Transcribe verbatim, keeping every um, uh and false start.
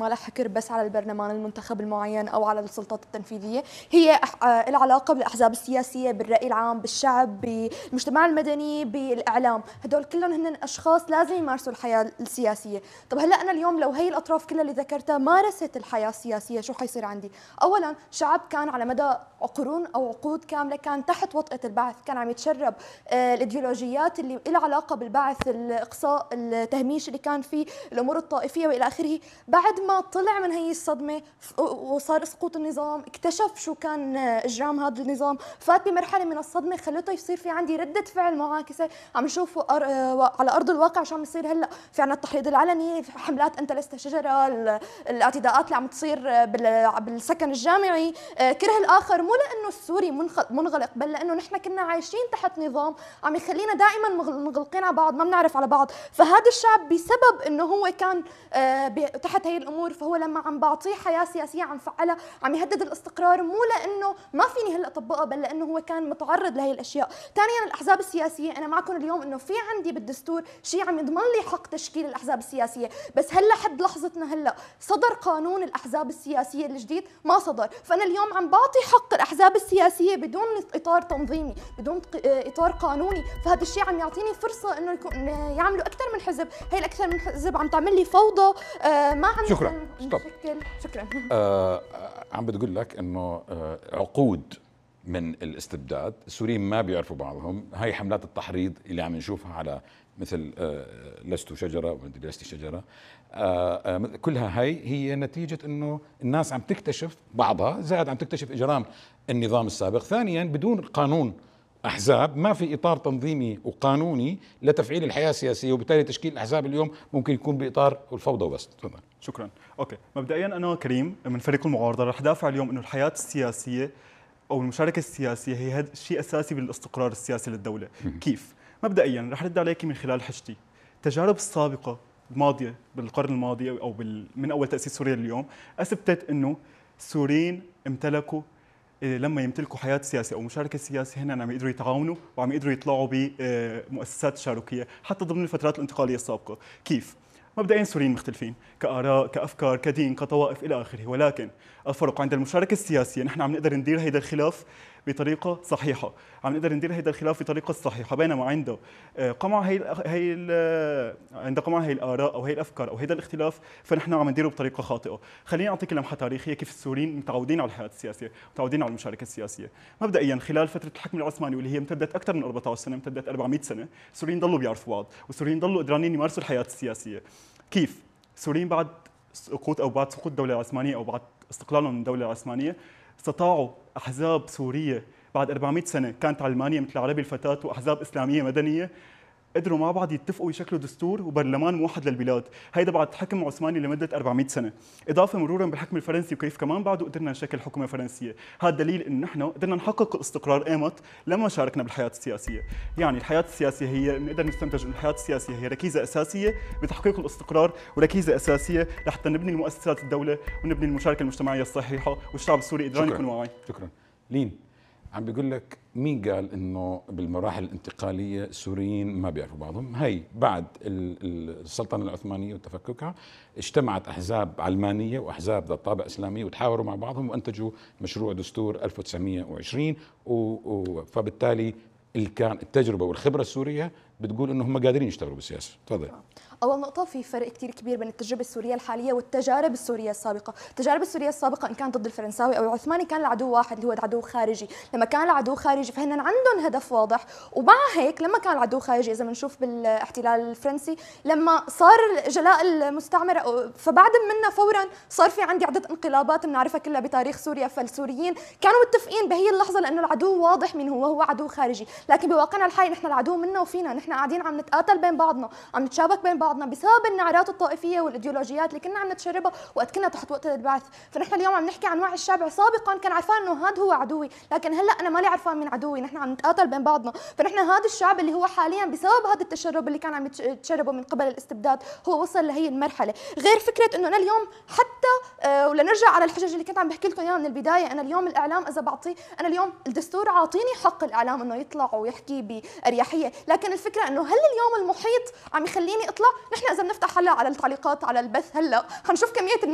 ما لها حكر بس على البرلمان المنتخب المعين او على السلطات التنفيذيه، هي لها علاقه بالاحزاب السياسيه، بالراي العام، بالشعب، بالمجتمع المدني، بالاعلام، هدول كلهم هن اشخاص لازم يمارسوا الحياه السياسيه. طب هلا انا اليوم لو هي الاطراف كلها اللي ذكرتها مارست الحياه السياسيه، شو حيصير عندي؟ اولا شعب كان على مدى قرون او عقود كامله كان تحت وطأة البعث، كان عم يتشرب آه الايديولوجيات اللي لها علاقه بالبعث، الاقصاء، التهميش اللي كان فيه، الامور الطائفيه والى اخره. بعد ما طلع من هي الصدمه وصار سقوط النظام، اكتشف شو كان اجرام هذا النظام، فات بمرحله من الصدمه خلته يصير في عندي رده فعل معاكسه. عم نشوف على ارض الواقع شو عم يصير هلا، في عندنا التحريض العلني، حملات انت لست شجره، الاعتداءات اللي عم تصير بالسكن الجامعي، كره الاخر، مو لانه السوري منغلق، بل لانه نحن كنا عايشين تحت نظام عم يخلينا دائما منغلقين على بعض، ما بنعرف على بعض. فهذا الشعب بسبب انه هو كان تحت هي الامور، فهو لما عم بعطيه حياه سياسيه عم فعلها عم يهدد الاستقرار، مو لانه ما فيني هلا اطبقها، بل لانه هو كان متعرض لهي الاشياء. ثانيا الاحزاب السياسيه، انا معكم اليوم انه في عندي بالدستور شيء عم يضمن لي حق تشكيل الاحزاب السياسيه، بس هلا حد لحظتنا هلا صدر قانون الاحزاب السياسيه الجديد؟ ما صدر. فانا اليوم عم بعطي حق الاحزاب السياسيه بدون اطار تنظيمي، بدون اطار قانوني، فهذا الشيء عم يعطيني فرصه انه يكون يعملوا اكثر من حزب. هي الاكثر من حزب عم تعمل لي فوضى، آه ما عم شكرا نشكل. شكرا. آه عم بتقول لك انه آه عقود من الاستبداد، السوريين ما بيعرفوا بعضهم، هاي حملات التحريض اللي عم نشوفها على مثل آه لست شجره ومدري لست شجره، آه آه كلها هاي هي نتيجه انه الناس عم تكتشف بعضها، زائد عم تكتشف اجرام النظام السابق. ثانيا بدون قانون احزاب ما في اطار تنظيمي وقانوني لتفعيل الحياه السياسيه، وبالتالي تشكيل الاحزاب اليوم ممكن يكون باطار الفوضى وبس. تفضل. شكرا. اوكي، مبدئيا انا كريم من فريق المعارضه رح دافع اليوم انه الحياه السياسيه او المشاركه السياسيه هي شيء اساسي بالاستقرار السياسي للدوله. كيف؟ مبدئيا رح رد عليك من خلال حجتي. التجارب السابقه الماضيه بالقرن الماضي او بال... من اول تاسيس سوريا لليوم اثبتت انه السوريين امتلكوا، لما يمتلكوا حياه سياسيه او مشاركه سياسيه هنا عم يقدروا يتعاونوا وعم يقدروا يطلعوا بمؤسسات تشاركيه حتى ضمن الفترات الانتقاليه السابقه. كيف؟ مبدئيا السوريين مختلفين كآراء، كأفكار، كدين، كطوائف إلى آخره، ولكن الفرق عند المشاركة السياسية نحن عم نقدر ندير هيدا الخلاف بطريقة صحيحة، عم نقدر ندير هيدا الخلاف بطريقة صحيحة، بينما عنده قمع هي هي عند قمع هي الآراء أو هي الأفكار أو هيدا الاختلاف فنحن عم نديره بطريقة خاطئة. خليني أعطيك لمحة تاريخية كيف السوريين متعودين على الحياة السياسية، متعودين على المشاركة السياسية. مبدئيا خلال فترة الحكم العثماني واللي هي امتدت أكثر من أربعة عشر سنة، امتدت أربعمئة سنة، السوريين ضلوا بيعرفوا بعض، والسوريين ضلوا قدرانين يمارسوا الحياة السياسية. كيف؟ السوريين بعد سقوط او بعد سقوط الدوله العثمانيه او بعد استقلالهم من الدوله العثمانيه استطاعوا احزاب سوريه بعد أربعمئة سنه كانت علمانيه مثل عربي الفتاه واحزاب اسلاميه مدنيه قدروا مع بعض يتفقوا يشكلوا دستور وبرلمان موحد للبلاد، هيدا بعد حكم عثماني لمده أربعمئة سنه، اضافه مرورا بالحكم الفرنسي وكيف كمان بعده قدرنا نشكل حكومه فرنسيه، هذا دليل انه نحن قدرنا نحقق الاستقرار ايمت لما شاركنا بالحياه السياسيه، يعني الحياه السياسيه هي نقدر نستنتج انه الحياه السياسيه هي ركيزه اساسيه بتحقيق الاستقرار وركيزه اساسيه لحتى نبني مؤسسات الدوله ونبني المشاركه المجتمعيه الصحيحه والشعب السوري قدران يكون واعي. شكرا. لين عم بيقول لك مين قال انه بالمراحل الانتقاليه السوريين ما بيعرفوا بعضهم؟ هي بعد السلطنه العثمانيه وتفككها اجتمعت احزاب علمانيه واحزاب ذات طابع اسلامي وتحاوروا مع بعضهم وانتجوا مشروع دستور ألف وتسعمئة وعشرين، فبالتالي كان التجربه والخبره السوريه بتقول انه هم قادرين يشتغلوا بالسياسه. تفضل. أول نقطة، في فرق كتير كبير بين التجربة السورية الحالية والتجارب السورية السابقة. التجارب السورية السابقة إن كان ضد الفرنساوي أو العثماني كان العدو واحد اللي هو العدو خارجي، لما كان العدو خارجي فهن عندهم هدف واضح، ومع هيك لما كان العدو خارجي إذا بنشوف بالاحتلال الفرنسي لما صار جلاء المستعمرة فبعد منا فورا صار في عندي عدة انقلابات بنعرفها كلها بتاريخ سوريا، فالسوريين كانوا متفقين بهي اللحظة لأنه العدو واضح مين هو، هو عدو خارجي، لكن بواقعنا الحالي نحن العدو منا وفينا، نحن قاعدين عم نتقاتل بين بعضنا، عم نتشابك بين بعضنا بسبب النعرات الطائفيه والايديولوجيات اللي كنا عم نتشربها وقت كنا تحت وقت البعث. فنحن اليوم عم نحكي عن وعي الشعب، سابقا كان عارفان انه هذا هو عدوي، لكن هلا انا مالي عارفان من عدوي، نحن عم نتقاتل بين بعضنا. فنحن هذا الشعب اللي هو حاليا بسبب هذا التشرب اللي كان عم يتشربه من قبل الاستبداد هو وصل لهي المرحله. غير فكره انه انا اليوم حتى آه ولنرجع على الحجج اللي كنت عم بحكي لكم اياها من البدايه، انا اليوم الاعلام اذا بعطيه، انا اليوم الدستور عاطيني حق الاعلام انه يطلع ويحكي باريحيه، لكن الفكره انه هل اليوم المحيط عم يخليني اطلع؟ نحن اذا بنفتح هلا على التعليقات على البث هلا حنشوف كميه